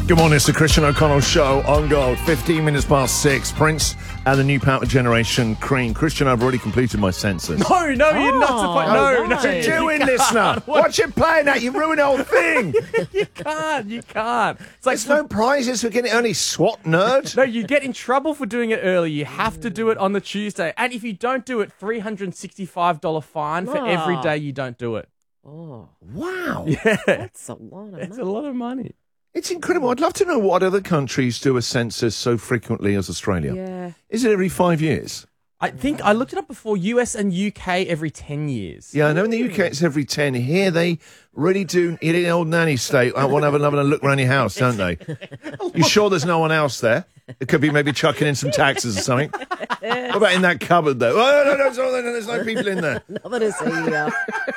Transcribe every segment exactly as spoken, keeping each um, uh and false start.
Good morning, it's the Christian O'Connell Show on Gold. fifteen minutes past six. Prince and the new Power Generation Cream. Christian, I've already completed my census. No, no, you're not supposed to. No, no. What are you doing, listener? What's you playing at? You ruined the whole thing. You can't, you can't. It's like There's no prizes for getting only SWAT nerd. No, you get in trouble for doing it early. You have to do it on the Tuesday. And if you don't do it, three hundred sixty-five dollars fine for every day you don't do it. Oh, Wow. Yeah. that's a lot of It's money. a lot of money. It's incredible. I'd love to know what other countries do a census so frequently as Australia. Yeah. Is it every five years? I think I looked it up before. U S and U K every ten years. Yeah, I know in the U K it's every ten. Here they really do, in the old nanny state, I want to have another look around your house, don't they? You sure there's no one else there? It could be maybe chucking in some taxes or something. What about in that cupboard, though? Oh, no, no, no, no, there's no people in there. Nothing to see here.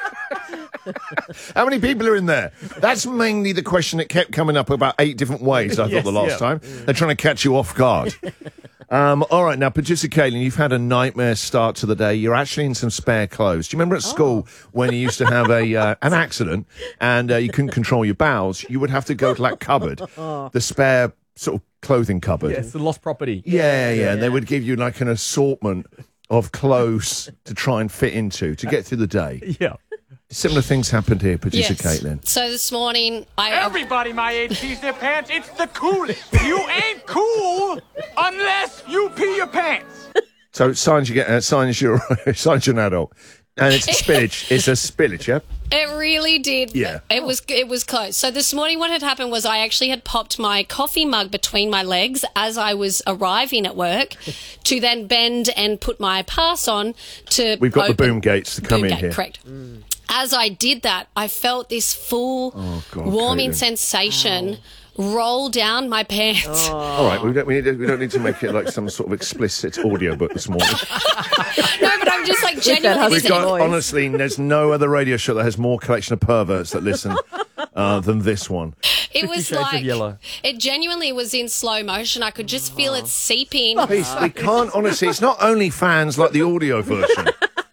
How many people are in there? That's mainly the question that kept coming up about eight different ways, I Yes, thought, the last yeah. time. They're trying to catch you off guard. Um, all right, now, producer Kaylin, you've had a nightmare start to the day. You're actually in some spare clothes. Do you remember at school when you used to have a uh, an accident and uh, you couldn't control your bowels? You would have to go to that cupboard, the spare sort of clothing cupboard. Yes, the lost property. Yeah, yeah, and they would give you like an assortment of clothes to try and fit into to get through the day. Yeah. Similar things happened here, producer Yes. Caitlin. So this morning, I Everybody my age pees their pants. It's the coolest. You ain't cool unless you pee your pants. So signs you get, uh, signs you're, signs you're an adult, and it's a spillage. It's a spillage, yeah. It really did. Yeah. It was it was close. So this morning what had happened was I actually had popped my coffee mug between my legs as I was arriving at work to then bend and put my pass on to We've got the open- boom gates to come boom in gate, here. Correct. As I did that, I felt this full Oh, God, warming Caitlin. sensation roll down my pants. All right, we don't, we, need to, we don't need to make it like some sort of explicit audiobook this morning. No, but I'm just like genuinely husky We've this- got, voice. honestly, there's no other radio show that has more collection of perverts that listen uh, than this one. It was Shades of like Yellow. it genuinely was in slow motion. I could just feel it seeping. Please, we can't, honestly, it's not only fans like the audio version.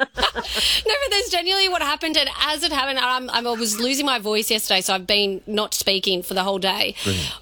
No, but that's genuinely what happened. And as it happened, I'm, I'm, I was losing my voice yesterday, so I've been not speaking for the whole day.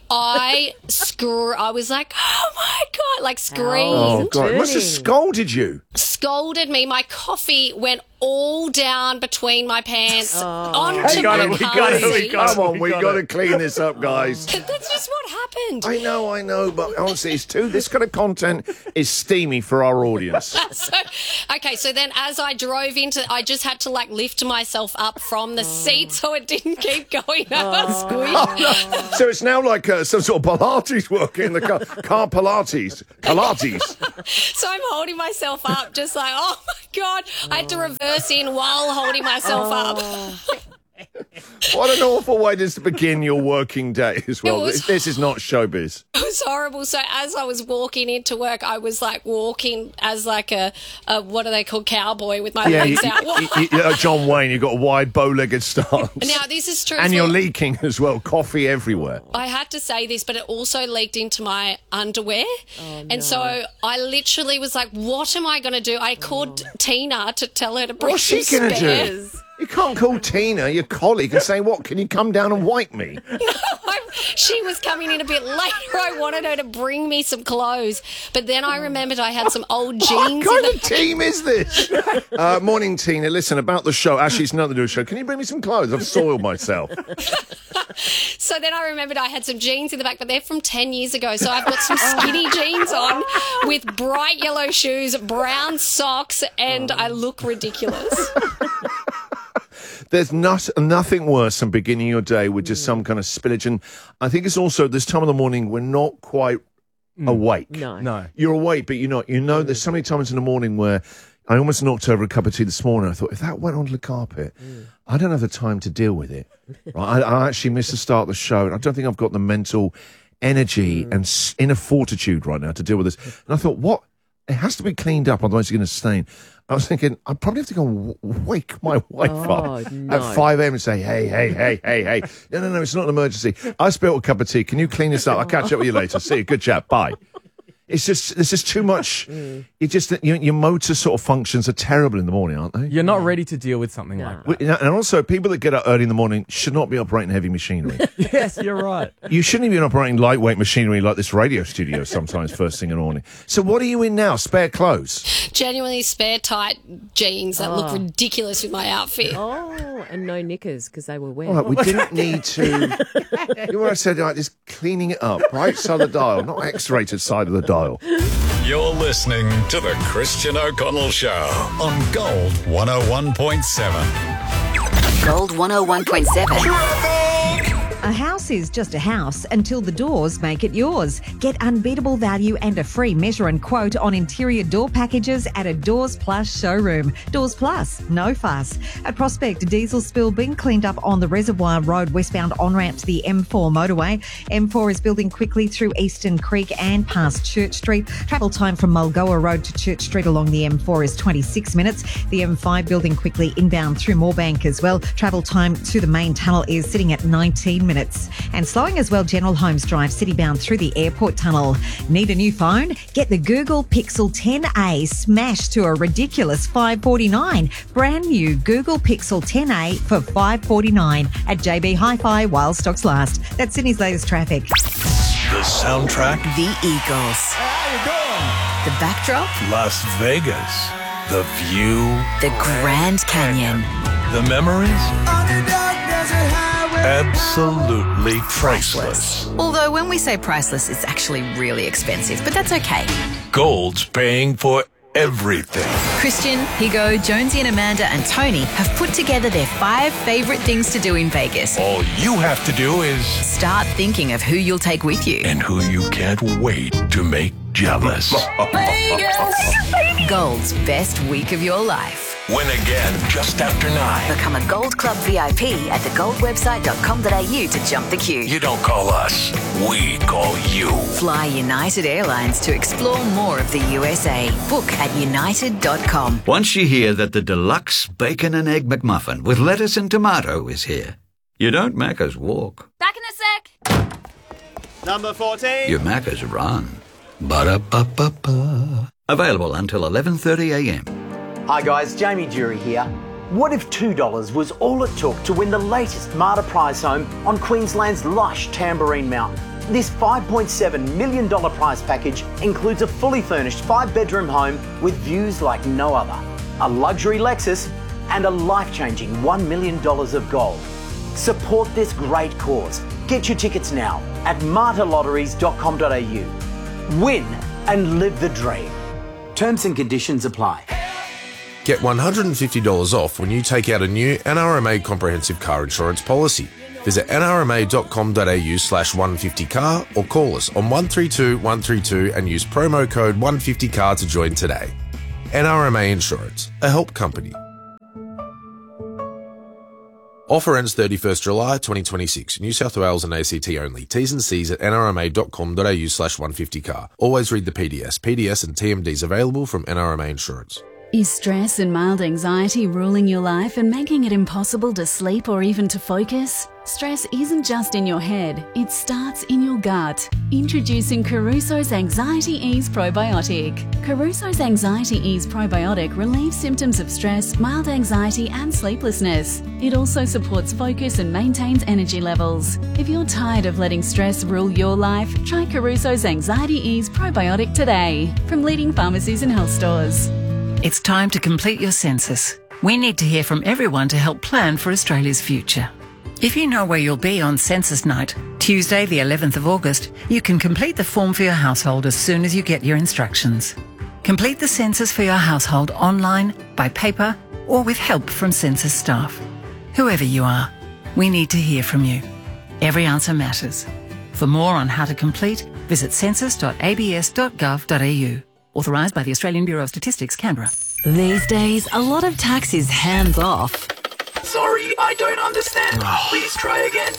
I scr- I was like, oh my God, like screamed, Oh, God, it must have Turning. scolded you. scolded me. My coffee went all down between my pants onto We my got it, we got it, we car got it. Come on, we we got got to it. clean this up, guys. seat. That's just what happened. I know, I know, but honestly, it's too. This kind of content is steamy for our audience. So, okay, so then as I drove into, I just had to like lift myself up from the seat so it didn't keep going up. Squish. So it's now like uh, some sort of Pilates work in the car. Car Pilates. Pilates. So I'm holding myself up, just like, oh my God. I had to reverse in while holding myself up. What an awful way to begin your working day as well. It was- This, this is not showbiz. It was horrible. So as I was walking into work, I was like walking as like a, a what do they call, cowboy with my Yeah, you, legs out. you, you, you, uh, John Wayne, you've got a wide bow-legged stance. Now, this is true. And for- you're leaking as well. Coffee everywhere. I had to say this, but it also leaked into my underwear. And so I literally was like, what am I going to do? I called Tina to tell her to bring What's she some going to spares. do? You can't call Tina, your colleague, and say, what, can you come down and wipe me? I- she was coming in a bit later. I wanted her to bring me some clothes. But then I remembered I had some old What jeans. kind in of team is this? Uh, morning, Tina. Listen, about the show. Actually, it's nothing to do with the show. Can you bring me some clothes? I've soiled myself. So then I remembered I had some jeans in the back, but they're from ten years ago. So I've got some skinny jeans on with bright yellow shoes, brown socks, and I look ridiculous. There's not nothing worse than beginning your day with just some kind of spillage. And I think it's also this time of the morning we're not quite awake. No. No. You're awake, but you're not. You know, there's so many times in the morning where I almost knocked over a cup of tea this morning. I thought, if that went onto the carpet, I don't have the time to deal with it. Right? I, I actually missed the start of the show, and I don't think I've got the mental energy and s- inner fortitude right now to deal with this. And I thought, what? It has to be cleaned up, otherwise it's going to stain. I was thinking, I probably have to go and w- wake my wife Oh, up no. at five a.m. and say, hey, hey, hey, hey, hey. No, no, no, it's not an emergency. I spilled a cup of tea. Can you clean this up? I'll catch up with you later. See you. Good chat. Bye. It's just there's just too much. It just your, your motor sort of functions are terrible in the morning, aren't they? You're not ready to deal with something like that. We- And also, people that get up early in the morning should not be operating heavy machinery. Yes, you're right. You shouldn't even be operating lightweight machinery like this radio studio sometimes first thing in the morning. So what are you in now? Spare clothes? Genuinely spare tight jeans that look ridiculous with my outfit. Oh, and no knickers because they were wet. All right, we didn't need to. You know what I said? Like, just cleaning it up. Right side of the dial, not X-rated side of the dial. You're listening to the Christian O'Connell Show on Gold one oh one point seven. Gold one oh one point seven. A house is just a house until the doors make it yours. Get unbeatable value and a free measure and quote on interior door packages at a Doors Plus showroom. Doors Plus, no fuss. At Prospect, a diesel spill being cleaned up on the Reservoir Road westbound on-ramp to the M four motorway. M four is building quickly through Eastern Creek and past Church Street. Travel time from Mulgoa Road to Church Street along the M four is twenty-six minutes. The M five building quickly inbound through Moorebank as well. Travel time to the main tunnel is sitting at nineteen minutes. And slowing as well, General Holmes Drive citybound through the airport tunnel. Need a new phone? Get the Google Pixel ten A smashed to a ridiculous five forty-nine. Brand new Google Pixel ten A for five forty-nine at J B Hi-Fi while stocks last. That's Sydney's latest traffic. The soundtrack, The Eagles. How you going? The backdrop, Las Vegas. The view, the Grand Canyon. the memories, absolutely priceless. Although when we say priceless, it's actually really expensive, but that's okay. Gold's paying for everything. Christian, Higo, Jonesy and Amanda and Tony have put together their five favourite things to do in Vegas. All you have to do is Start thinking of who you'll take with you. and who you can't wait to make jealous. Gold's best week of your life. Win again just after nine. Become a Gold Club V I P at the gold website dot com dot a u to jump the queue. You don't call us, we call you. Fly United Airlines to explore more of the U S A. Book at united dot com. Once you hear that the deluxe bacon and egg McMuffin with lettuce and tomato is here, you don't Macca's walk. Back in a sec. Number fourteen. You Macca's run. Ba-da-ba-ba-ba. Available until eleven thirty a m. Hi guys, Jamie Jury here. What if two dollars was all it took to win the latest Marta prize home on Queensland's lush Tamborine Mountain? This five point seven million dollars prize package includes a fully furnished five-bedroom home with views like no other, a luxury Lexus and a life-changing one million dollars of gold. Support this great cause. Get your tickets now at marta lotteries dot com dot a u. Win and live the dream. Terms and conditions apply. Get one hundred fifty dollars off when you take out a new N R M A comprehensive car insurance policy. Visit n r m a dot com dot a u slash one fifty car or call us on one three two one three two and use promo code one fifty car to join today. N R M A Insurance, a help company. Offer ends thirty-first July twenty twenty-six. New South Wales and A C T only. T's and C's at n r m a dot com dot a u slash one fifty car. Always read the P D S. P D S and T M Ds available from N R M A Insurance. Is stress and mild anxiety ruling your life and making it impossible to sleep or even to focus? Stress isn't just in your head, it starts in your gut. Introducing Caruso's Anxiety Ease Probiotic. Caruso's Anxiety Ease Probiotic relieves symptoms of stress, mild anxiety and sleeplessness. It also supports focus and maintains energy levels. If you're tired of letting stress rule your life, try Caruso's Anxiety Ease Probiotic today from leading pharmacies and health stores. It's time to complete your census. We need to hear from everyone to help plan for Australia's future. If you know where you'll be on census night, Tuesday the eleventh of August, you can complete the form for your household as soon as you get your instructions. Complete the census for your household online, by paper, or with help from census staff. Whoever you are, we need to hear from you. Every answer matters. For more on how to complete, visit census dot a b s dot gov dot a u. Authorised by the Australian Bureau of Statistics, Canberra. These days, a lot of tax is hands off. Sorry, I don't understand. Please try again.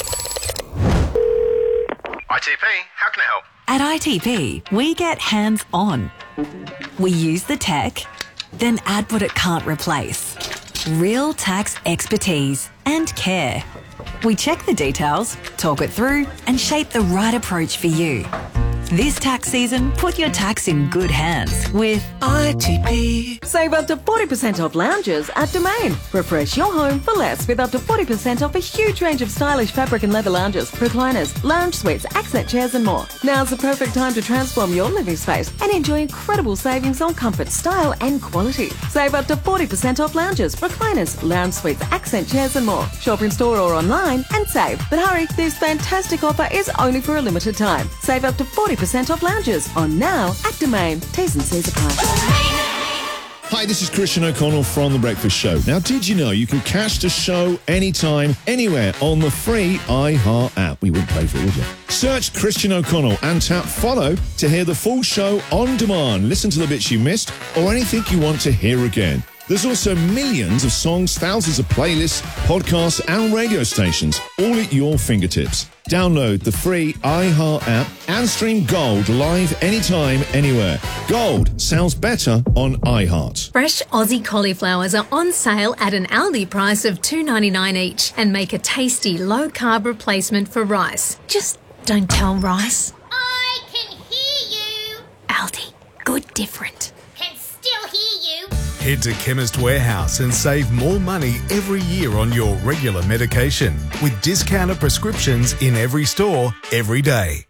I T P, how can I help? At I T P, we get hands on. We use the tech, then add what it can't replace. Real tax expertise and care. We check the details, talk it through, and shape the right approach for you. This tax season, put your tax in good hands with I T P. Save up to forty percent off lounges at Domain. Refresh your home for less with up to forty percent off a huge range of stylish fabric and leather lounges, recliners, lounge suites, accent chairs and more. Now's the perfect time to transform your living space and enjoy incredible savings on comfort, style and quality. Save up to forty percent off lounges, recliners, lounge suites, accent chairs and more. Shop in store or online and save. But hurry, this fantastic offer is only for a limited time. Save up to forty percent off lounges on now at Domain. T's and C's apply. Hi, this is Christian O'Connell from The Breakfast Show. Now, did you know you can catch the show anytime, anywhere on the free iHeart app? We wouldn't pay for it, would you? Search Christian O'Connell and tap follow to hear the full show on demand. Listen to the bits you missed or anything you want to hear again. There's also millions of songs, thousands of playlists, podcasts and radio stations, all at your fingertips. Download the free iHeart app and stream Gold live anytime, anywhere. Gold sounds better on iHeart. Fresh Aussie cauliflowers are on sale at an Aldi price of two dollars ninety-nine each and make a tasty low-carb replacement for rice. Just don't tell rice. I can hear you. Aldi. Good different. Can still hear you. Head to Chemist Warehouse and save more money every year on your regular medication with discounted prescriptions in every store, every day.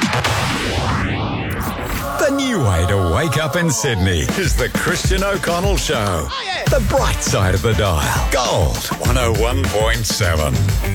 The new way to wake up in Sydney is the Christian O'Connell Show. The bright side of the dial. Gold one oh one point seven.